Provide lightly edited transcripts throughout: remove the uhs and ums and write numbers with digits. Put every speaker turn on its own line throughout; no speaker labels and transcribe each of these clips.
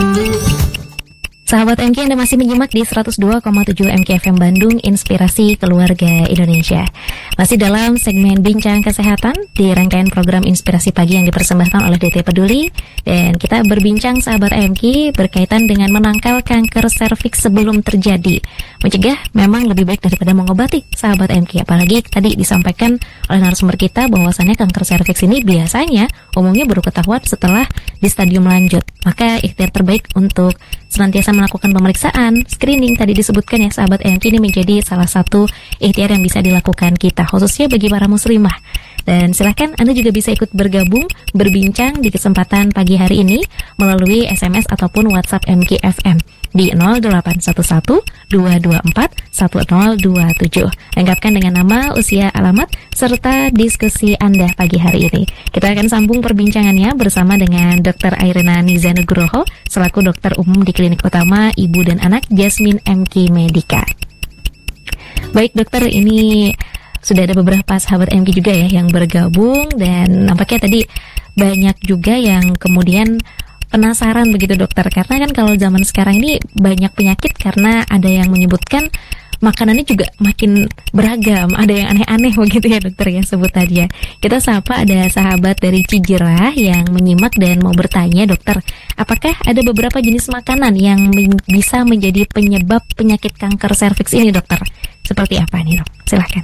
Sahabat MK, Anda masih menyimak di 102,7 MKFM Bandung, Inspirasi Keluarga Indonesia. Masih dalam segmen Bincang Kesehatan di rangkaian program Inspirasi Pagi yang dipersembahkan oleh DT Peduli. Dan kita berbincang, sahabat MK, berkaitan dengan menangkal kanker serviks sebelum terjadi. Mencegah memang lebih baik daripada mengobati, sahabat MK. Apalagi tadi disampaikan oleh narasumber kita bahwasannya kanker serviks ini biasanya umumnya baru ketahuan setelah di stadium lanjut. Maka ikhtiar terbaik untuk senantiasa melakukan pemeriksaan, screening tadi disebutkan ya sahabat MK, ini menjadi salah satu ikhtiar yang bisa dilakukan kita, khususnya bagi para muslimah. Dan silahkan Anda juga bisa ikut bergabung, berbincang di kesempatan pagi hari ini melalui SMS ataupun WhatsApp MKFM di 0811-224-1027. Lengkapkan dengan nama, usia, alamat, serta diskusi Anda pagi hari ini. Kita akan sambung perbincangannya bersama dengan Dr. Airina Niza Nugroho, selaku dokter umum di Klinik Utama Ibu dan Anak Jasmine MK Medika. Baik dokter, ini sudah ada beberapa sahabat MK juga ya yang bergabung, dan nampaknya tadi banyak juga yang kemudian penasaran begitu dokter, karena kan kalau zaman sekarang ini banyak penyakit karena ada yang menyebutkan makanannya juga makin beragam, ada yang aneh-aneh begitu ya dokter ya, sebut tadi ya. Kita sapa ada sahabat dari Cijerah yang menyimak dan mau bertanya, dokter, apakah ada beberapa jenis makanan yang bisa menjadi penyebab penyakit kanker serviks ini dokter? Seperti apa nih dok? Silahkan.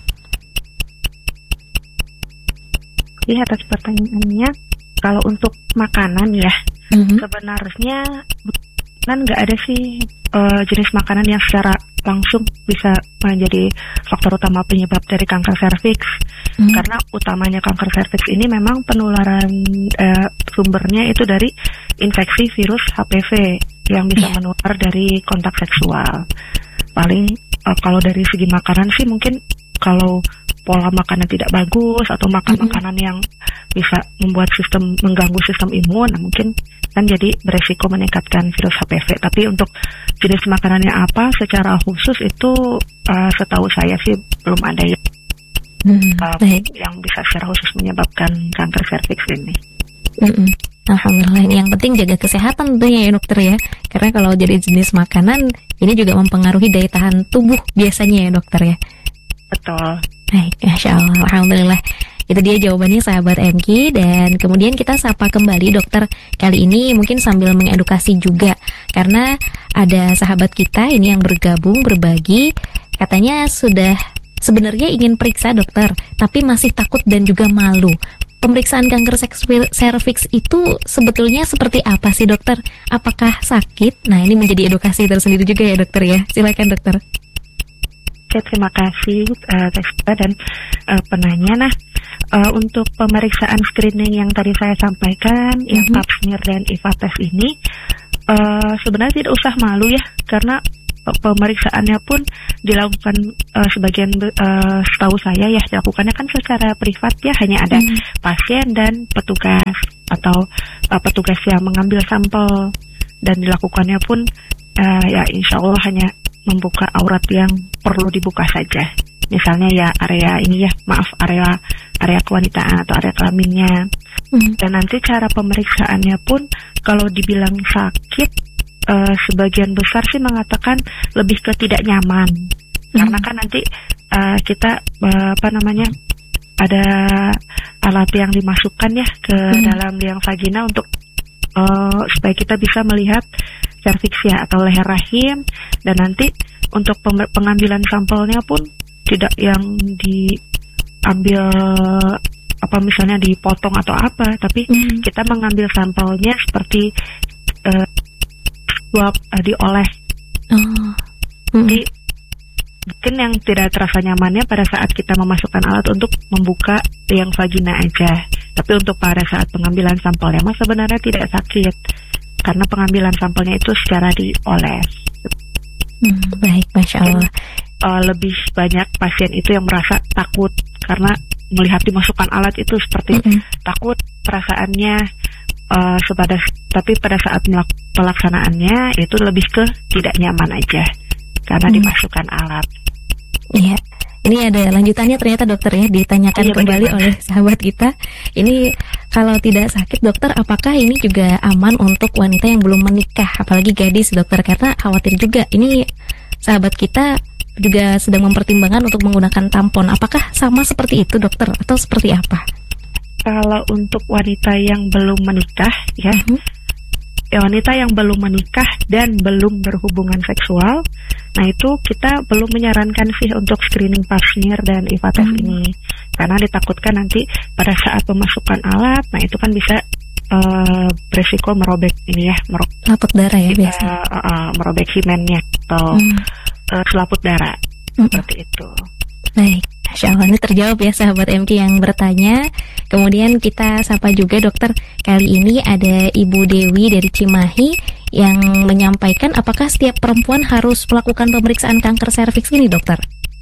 Iya, atas pertanyaannya, kalau untuk makanan ya, sebenarnya kan nggak ada sih jenis makanan yang secara langsung bisa menjadi faktor utama penyebab dari kanker serviks. Karena utamanya kanker serviks ini memang penularan sumbernya itu dari infeksi virus HPV yang bisa menular dari kontak seksual. Paling kalau dari segi makanan sih mungkin kalau pola makanan tidak bagus atau makan makanan yang bisa membuat mengganggu sistem imun, nah mungkin kan jadi beresiko meningkatkan virus HPV. Tapi untuk jenis makanannya apa secara khusus itu setahu saya sih belum ada yang bisa secara khusus menyebabkan kanker serviks ini.
Alhamdulillah, ini yang penting jaga kesehatan tentunya ya dokter ya, karena kalau jadi jenis makanan ini juga mempengaruhi daya tahan tubuh biasanya ya dokter ya.
Betul.
Baik, Masya Allah, Alhamdulillah. Itu dia jawabannya sahabat MK. Dan kemudian kita sapa kembali dokter. Kali ini mungkin sambil mengedukasi juga, karena ada sahabat kita ini yang bergabung, berbagi. Katanya sudah sebenarnya ingin periksa dokter, tapi masih takut dan juga malu. Pemeriksaan kanker serviks itu sebetulnya seperti apa sih dokter? Apakah sakit? Nah, ini menjadi edukasi tersendiri juga ya dokter ya. Silakan dokter.
Oke, terima kasih Testa dan penanya. Nah, untuk pemeriksaan screening yang tadi saya sampaikan, yang pap smear dan IVA test ini sebenarnya tidak usah malu ya, karena pemeriksaannya pun dilakukan sebagian setahu saya ya dilakukannya kan secara privat ya, hanya ada pasien dan petugas atau petugas yang mengambil sampel, dan dilakukannya pun ya insya Allah hanya membuka aurat yang perlu dibuka saja. Misalnya ya area kewanitaan atau area kelaminnya. Dan nanti cara pemeriksaannya pun kalau dibilang sakit, sebagian besar sih mengatakan lebih ke tidak nyaman. Karena kan nanti kita ada alat yang dimasukkan ya ke dalam liang vagina untuk supaya kita bisa melihat serviksnya atau leher rahim, dan nanti untuk pengambilan sampelnya pun tidak yang diambil misalnya dipotong atau apa, tapi kita mengambil sampelnya seperti dioles. Jadi mungkin yang tidak terasa nyamannya pada saat kita memasukkan alat untuk membuka liang vagina aja, tapi untuk pada saat pengambilan sampelnya mah sebenarnya tidak sakit, karena pengambilan sampelnya itu secara dioles.
Baik, Masya Allah.
Lebih banyak pasien itu yang merasa takut karena melihat dimasukkan alat itu seperti takut perasaannya, tapi pada saat pelaksanaannya itu lebih ke tidak nyaman aja karena dimasukkan alat.
Iya, Ini ada lanjutannya ternyata dokter ya, ditanyakan kembali oleh sahabat kita. Ini kalau tidak sakit dokter, apakah ini juga aman untuk wanita yang belum menikah, apalagi gadis dokter? Karena khawatir juga ini sahabat kita juga sedang mempertimbangkan untuk menggunakan tampon. Apakah sama seperti itu dokter atau seperti apa?
Kalau untuk wanita yang belum menikah ya, wanita yang belum menikah dan belum berhubungan seksual, nah itu kita belum menyarankan sih untuk screening pap smear dan IVA test ini, karena ditakutkan nanti pada saat pemasukan alat, nah itu kan bisa beresiko merobek ini ya,
selaput darah ya biasa,
merobek himennya atau selaput darah seperti itu.
Baik, Masya Allah, ini terjawab ya sahabat MK yang bertanya. Kemudian kita sapa juga dokter. Kali ini ada Ibu Dewi dari Cimahi yang menyampaikan, apakah setiap perempuan harus melakukan pemeriksaan kanker serviks ini dokter?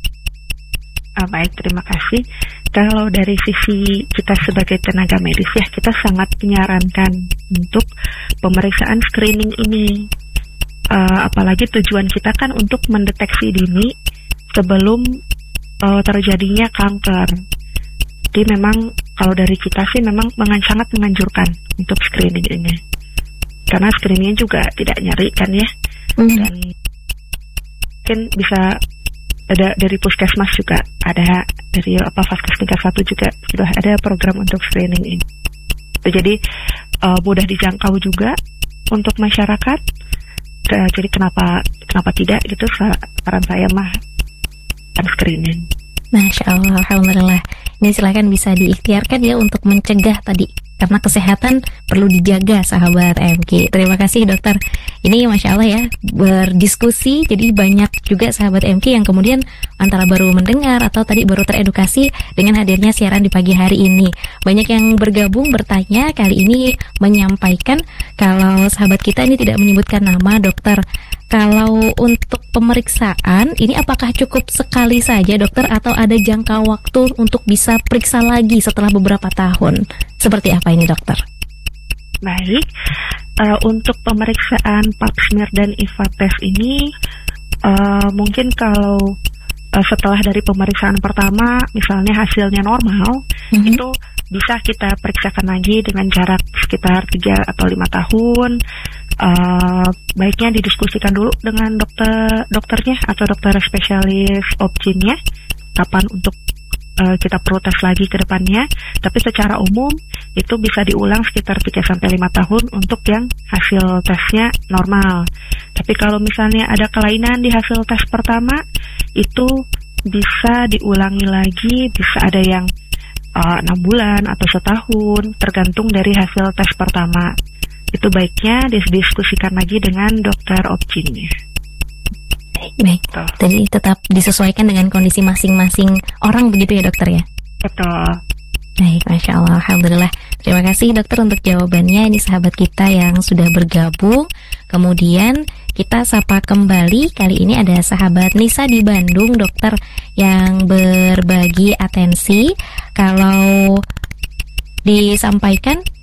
Baik, terima kasih. Kalau dari sisi kita sebagai tenaga medis ya, kita sangat menyarankan untuk pemeriksaan screening ini. Apalagi tujuan kita kan untuk mendeteksi dini sebelum terjadinya kanker. Jadi memang kalau dari kita sih memang sangat menganjurkan untuk screening ini, karena screeningnya juga tidak nyeri kan ya, dan mungkin bisa ada dari puskesmas juga ada, dari Vaskes tingkat 1 juga sudah ada program untuk screening ini. Jadi mudah dijangkau juga untuk masyarakat. Jadi kenapa tidak gitu, saran saya mah kan screening.
Masya Allah, alhamdulillah. Ini silakan bisa diikhtiarkan ya untuk mencegah tadi, karena kesehatan perlu dijaga sahabat MK. Terima kasih dokter. Ini Masya Allah ya, berdiskusi, jadi banyak juga sahabat MK yang kemudian antara baru mendengar atau tadi baru teredukasi dengan hadirnya siaran di pagi hari ini. Banyak yang bergabung bertanya, kali ini menyampaikan kalau sahabat kita ini tidak menyebutkan nama dokter. Kalau untuk pemeriksaan, ini apakah cukup sekali saja dokter atau ada jangka waktu untuk bisa periksa lagi setelah beberapa tahun? Seperti apa ini dokter?
Baik, untuk pemeriksaan pap smear dan IVA test ini mungkin kalau setelah dari pemeriksaan pertama misalnya hasilnya normal, itu bisa kita periksakan lagi dengan jarak sekitar 3 atau 5 tahun. Baiknya didiskusikan dulu dengan dokternya atau dokter spesialis obgynnya kapan untuk kita perlu tes lagi ke depannya. Tapi secara umum itu bisa diulang sekitar 3-5 tahun untuk yang hasil tesnya normal. Tapi kalau misalnya ada kelainan di hasil tes pertama, itu bisa diulangi lagi, bisa ada yang 6 bulan atau setahun, tergantung dari hasil tes pertama. Itu baiknya didiskusikan lagi dengan dokter obgynnya.
Baik. Jadi tetap disesuaikan dengan kondisi masing-masing orang begitu ya dokter ya?
Betul.
Baik, Masya Allah, alhamdulillah. Terima kasih dokter untuk jawabannya. Ini sahabat kita yang sudah bergabung. Kemudian kita sapa kembali. Kali ini ada sahabat Nisa di Bandung dokter yang berbagi atensi. Kalau disampaikan